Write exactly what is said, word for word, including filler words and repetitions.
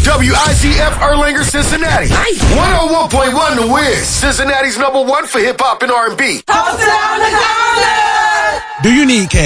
W I Z F Erlanger, Cincinnati. one oh one point one The Wiz, Cincinnati's number one for hip hop and R and B. Post it on the corner. Do you need cash?